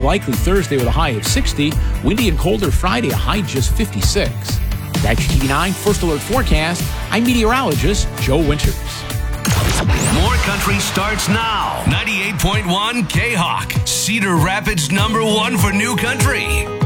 likely Thursday with a high of 60. Windy and colder Friday, a high just 56. That's your TV9 First Alert Forecast. I'm meteorologist Joe Winters. More country starts now. 98.1 K-Hawk, Cedar Rapids #1 for new country.